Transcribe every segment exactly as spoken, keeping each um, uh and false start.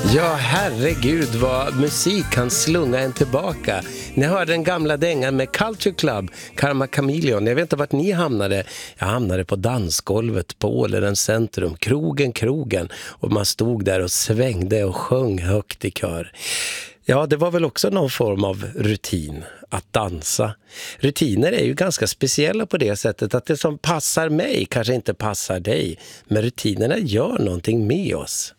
Ja, herregud vad musik kan slunga en tillbaka. Ni hörde den gamla dängan med Culture Club, Karma Chameleon. Jag vet inte vart ni hamnade. Jag hamnade på dansgolvet på Ålerens centrum, krogen, krogen. Och man stod där och svängde och sjöng högt i kör. Ja, det var väl också någon form av rutin att dansa. Rutiner är ju ganska speciella på det sättet att det som passar mig kanske inte passar dig. Men rutinerna gör någonting med oss.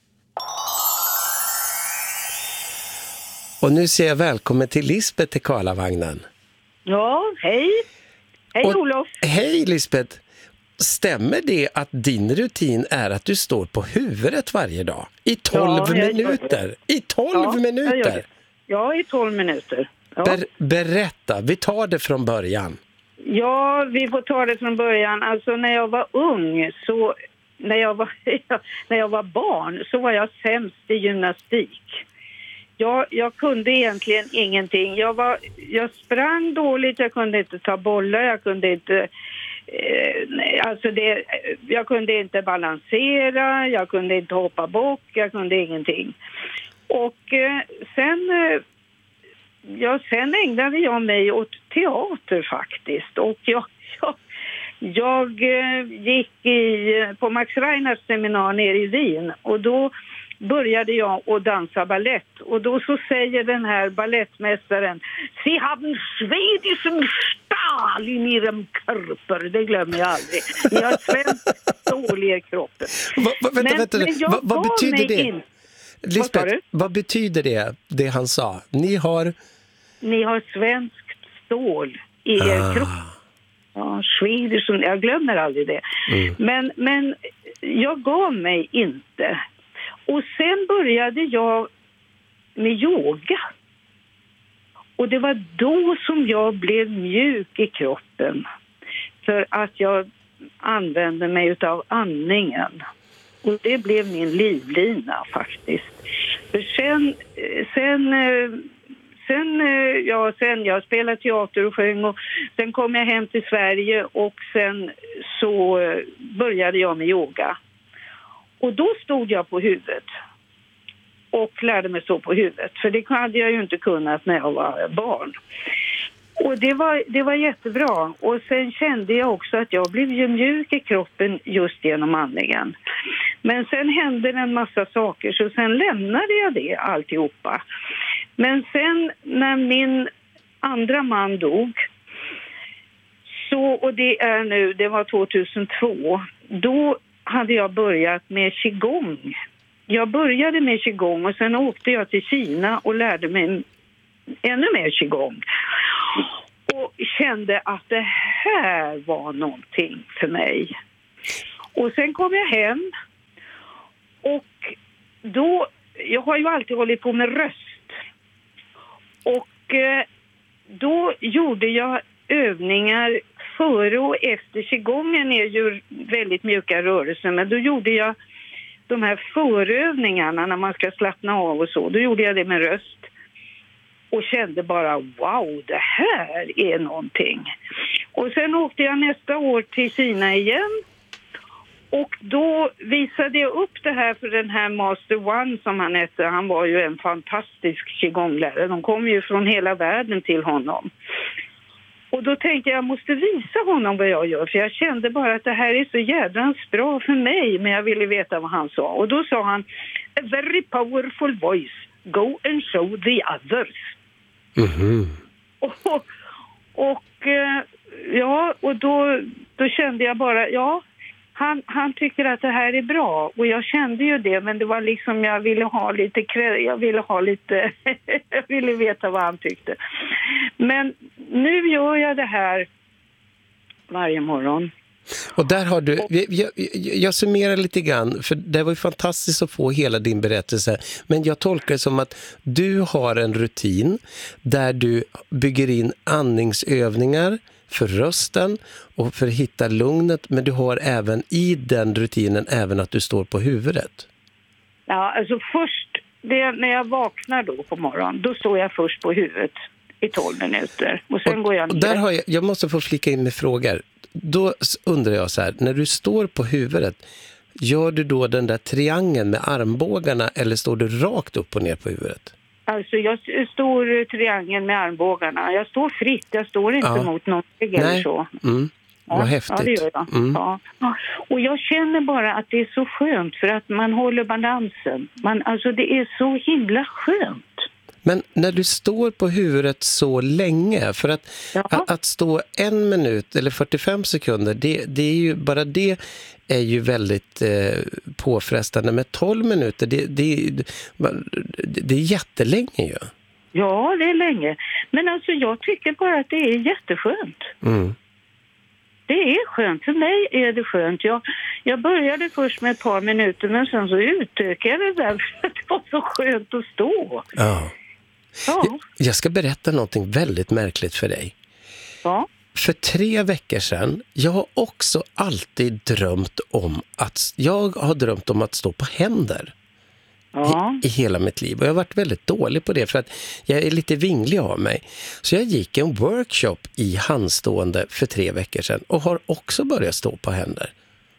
Och nu säger jag välkommen till Lisbeth till Karlavagnen. Ja, hej. Hej och, Olof. Hej Lisbeth. Stämmer det att din rutin är att du står på huvudet varje dag? I tolv ja, minuter? I tolv ja, minuter? Ja, i tolv minuter. Ja. Ber, berätta, vi tar det från början. Ja, vi får ta det från början. Alltså när jag var ung, så när jag var, när jag var barn så var jag sämst i gymnastik. Jag, jag kunde egentligen ingenting. Jag, var, jag sprang dåligt, jag kunde inte ta bollar, jag kunde inte... Eh, alltså det, jag kunde inte balansera, jag kunde inte hoppa bock, jag kunde ingenting. Och eh, sen, eh, ja, sen ägnade jag mig åt teater faktiskt. Och jag, jag, jag eh, gick i, på Max Reinhardts seminar nere i Wien och då började jag att dansa ballett. Och då så säger den här ballettmästaren: "Sie haben schwedischen Stahl in ihrem Körper." Det glömmer jag aldrig. Ni har svenskt stål i kroppen. Va, va, vänta, men, vänta. men jag va, vad betyder det? In. Lisbeth, vad, vad betyder det, det han sa? Ni har... Ni har svenskt stål i er ah. kropp. Ja, Swedish, jag glömmer aldrig det. Mm. Men, men jag gav mig inte. Och sen började jag med yoga. Och det var då som jag blev mjuk i kroppen. För att jag använde mig av andningen. Och det blev min livlina faktiskt. För sen, sen, sen, ja, sen jag spelade teater och sjöng och sen kom jag hem till Sverige och sen så började jag med yoga. Och då stod jag på huvudet och lärde mig stå på huvudet. För det hade jag ju inte kunnat när jag var barn. Och det var, det var jättebra. Och sen kände jag också att jag blev ju mjuk i kroppen just genom andningen. Men sen hände en massa saker så sen lämnade jag det alltihopa. Men sen när min andra man dog, så, och det är nu, det var tjugohundratvå, då hade jag börjat med qigong. Jag började med qigong och sen åkte jag till Kina och lärde mig ännu mer qigong. Och kände att det här var någonting för mig. Och sen kom jag hem och då, jag har ju alltid hållit på med röst. Och eh, då gjorde jag övningar före och efter. Qigongen är ju väldigt mjuka rörelser, men då gjorde jag de här förövningarna när man ska slappna av och så. Då gjorde jag det med röst. Och kände bara, wow, det här är någonting. Och sen åkte jag nästa år till Kina igen. Och då visade jag upp det här för den här Master One som han hette. Han var ju en fantastisk qigonglärare. De kom ju från hela världen till honom. Och då tänkte jag, jag måste visa honom vad jag gör. För jag kände bara att det här är så jädrans bra för mig. Men jag ville veta vad han sa. Och då sa han, a very powerful voice. Go and show the others. Mm-hmm. Och, och ja, och då, då kände jag bara, ja, han, han tycker att det här är bra. Och jag kände ju det, men det var liksom, jag ville ha lite, jag ville ha lite, jag ville veta vad han tyckte. Men nu gör jag det här varje morgon. Och där har du, jag, jag, jag summerar lite grann, för det var ju fantastiskt att få hela din berättelse, men jag tolkar det som att du har en rutin där du bygger in andningsövningar för rösten och för att hitta lugnet, men du har även i den rutinen även att du står på huvudet. Ja, alltså först, det, när jag vaknar då på morgonen, då står jag först på huvudet i tolv minuter och sen och, går jag ner. Och där har jag, jag måste få flika in med frågor. Då undrar jag så här, när du står på huvudet, gör du då den där triangeln med armbågarna eller står du rakt upp och ner på huvudet? Alltså jag står triangeln med armbågarna. Jag står fritt, jag står inte Ja. mot någon eller så. Mm. Vad Ja, häftigt. ja, det gör jag. Mm. Ja. Ja. Och jag känner bara att det är så skönt för att man håller balansen. Man, alltså det är så himla skönt. Men när du står på huvudet så länge, för att, Ja. att, att stå en minut eller fyrtiofem sekunder, det, det är ju, bara det är ju väldigt eh, påfrestande. Med tolv minuter, det, det, det, det är jättelänge ju. Ja, det är länge. Men alltså jag tycker bara att det är jätteskönt. Mm. Det är skönt. För mig är det skönt. Jag, jag började först med ett par minuter men sen så utökade jag det där för att det var så skönt att stå. Ja. Ja. Jag ska berätta någonting väldigt märkligt för dig. Ja. För tre veckor sedan, jag har också alltid drömt om att, jag har drömt om att stå på händer. Ja. I, i hela mitt liv. Och jag har varit väldigt dålig på det för att jag är lite vinglig av mig. Så jag gick en workshop i handstående för tre veckor sedan och har också börjat stå på händer.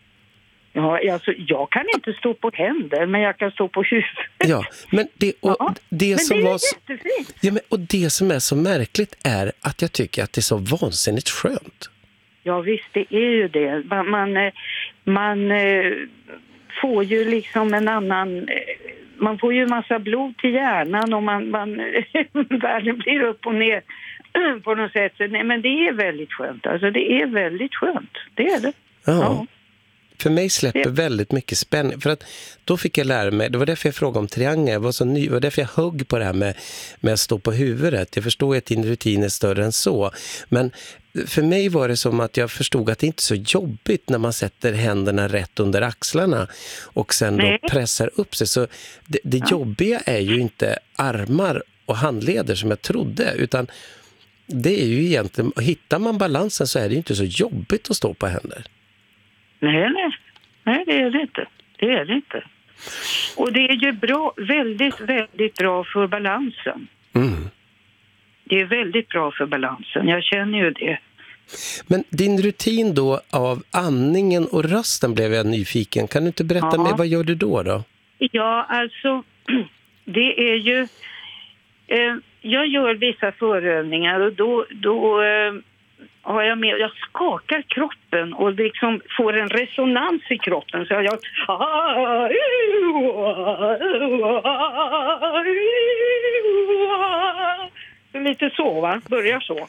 Ja, alltså, jag kan inte stå på händer, men jag kan stå på huvudet. Ja, men det, och Ja, det men som det är var så, jättefint. ja, men, och det som är så märkligt är att jag tycker att det är så vansinnigt skönt. Ja, visst, det är ju det. Man, man, eh, man eh, får ju liksom en annan... eh, Man får ju massa blod till hjärnan och man, man, världen blir upp och ner på något sätt. Så, nej, men det är väldigt skönt. Alltså det är väldigt skönt. Det är det. Ja. Ja. För mig släpper Det- väldigt mycket spänning. För att då fick jag lära mig, det var därför jag frågade om triangel. Jag var så ny, det var därför jag högg på det här med, med att stå på huvudet. Jag förstår att din rutin är större än så. Men för mig var det som att jag förstod att det inte är så jobbigt när man sätter händerna rätt under axlarna och sen då Nej. pressar upp sig. Så det, det Ja. jobbiga är ju inte armar och handleder som jag trodde, utan det är ju egentligen, hittar man balansen så är det ju inte så jobbigt att stå på händer. Nej, nej. Nej, det är det inte. Det är det inte. Och det är ju bra, väldigt, väldigt bra för balansen. Mm. Det är väldigt bra för balansen. Jag känner ju det. Men din rutin då av andningen och rösten blev jag nyfiken. Kan du inte berätta Ja. mer, vad gör du då då? Ja, alltså det är ju... Eh, jag gör vissa förövningar och då, då eh, har jag med... Jag skakar kroppen och liksom får en resonans i kroppen. Så jag... Lite så, va? Börjar så.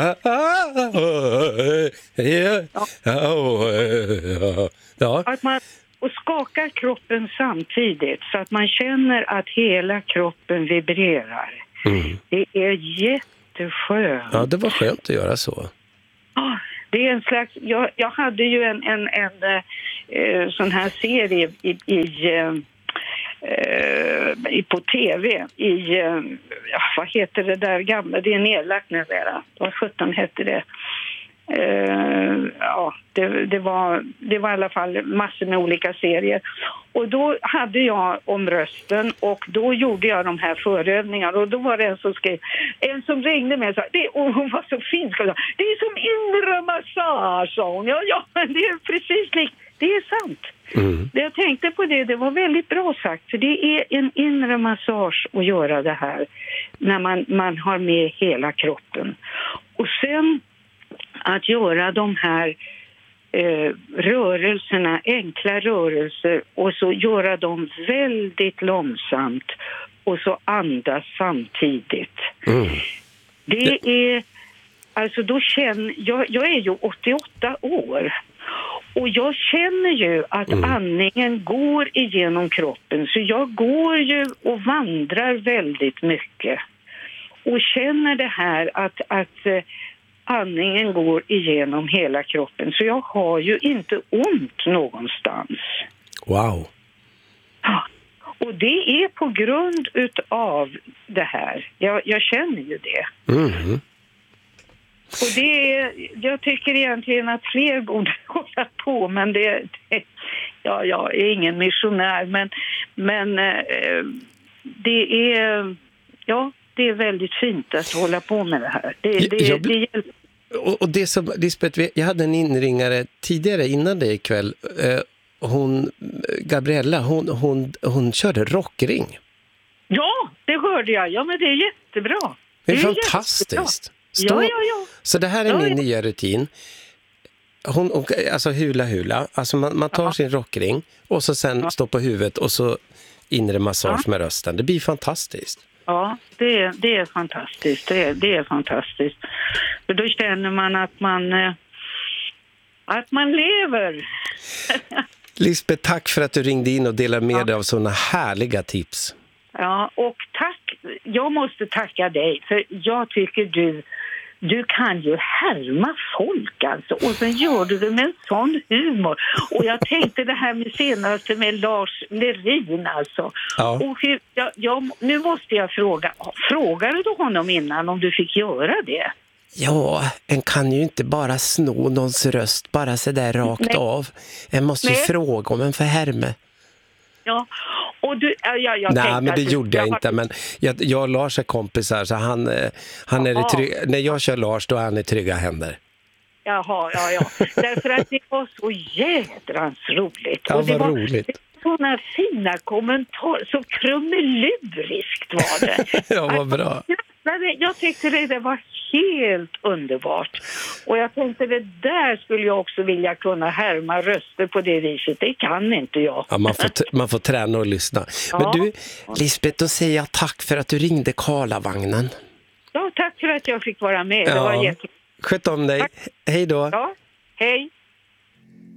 Ja. Att man och skakar kroppen samtidigt så att man känner att hela kroppen vibrerar. Mm. Det är jätteskönt. Ja, det var skönt att göra så. Ah, det är en slags... Jag, jag hade ju en, en, en eh, sån här serie i, i, eh, i, på tv i... Eh, ja, vad heter det där gamla? Det är nedlagt nu. Vad sjutton hette det? Uh, ja, det, det, var, det var i alla fall massor med olika serier. Och då hade jag om rösten och då gjorde jag de här förövningarna och då var det en som skrev, en som ringde mig och sa, det, oh, hon var så fin, det är som inre massage, sa hon. Ja, ja, men det är precis likt, det är sant. Mm. Det jag tänkte på det, det var väldigt bra sagt, för det är en inre massage att göra det här när man, man har med hela kroppen. Och sen att göra de här eh, rörelserna, enkla rörelser och så göra dem väldigt långsamt och så andas samtidigt. Mm. Det är, alltså då känner, jag, jag är ju åttioåtta år och jag känner ju att Mm. andningen går igenom kroppen, så jag går ju och vandrar väldigt mycket och känner det här att, att andningen går igenom hela kroppen. Så jag har ju inte ont någonstans. Wow. Ja. Och det är på grund utav det här. Jag, jag känner ju det. Mm. Och det är, jag tycker egentligen att fler borde hålla på. Men det, det ja, jag är ingen missionär. Men, men eh, det är... Ja, det är väldigt fint att hålla på med det här. Det, det, Jag- det hjälper. Och, och det som, Lisbeth, jag hade en inringare tidigare innan dig ikväll eh, hon Gabriella, hon, hon, hon körde rockring. Ja, det hörde jag. Ja, men det är jättebra. Det är, är fantastiskt. Stå... Ja, ja, ja. Så det här är ja, min ja. nya rutin. Hon, hon, alltså hula hula. Alltså man, man tar ja. sin rockring och så sen ja. står på huvudet och så inre massage ja. med rösten. Det blir fantastiskt. Ja, det är, det är fantastiskt. Det är, det är fantastiskt. För då känner man att man, att man lever. Lisbeth, tack för att du ringde in och delade med ja. dig av sådana härliga tips. Ja, och tack. Jag måste tacka dig, för jag tycker du du kan ju härma folk alltså. Och sen gör du det med en sån humor. Och jag tänkte det här med senaste med Lars Lerin alltså. Ja. Och hur, jag, jag, nu måste jag fråga, frågade du honom innan om du fick göra det? Ja, en kan ju inte bara sno någons röst bara så där rakt Nej. av. En måste ju Nej. fråga om en för härme. Ja, och du, ja, jag Nej, men det du, gjorde jag, jag inte. Men jag, jag och Lars är kompisar, så han, han är trygg, när jag kör Lars, då är han i trygga händer. Jaha, ja, ja. Därför att det var så jädrans roligt. Ja, och det vad var roligt. Sådana fina kommentarer, så krumeluriskt var det. Ja, vad bra. Jag tyckte det, det var helt underbart. Och jag tänkte det där skulle jag också vilja kunna härma röster på det viset. Det kan inte jag. Ja, man får, t- man får träna och lyssna. Ja. Men du, Lisbeth, då säger jag tack för att du ringde Karlavagnen. Ja, tack för att jag fick vara med. Ja. Det var jätte... Sköt om dig. Tack. Hej då. Ja, hej.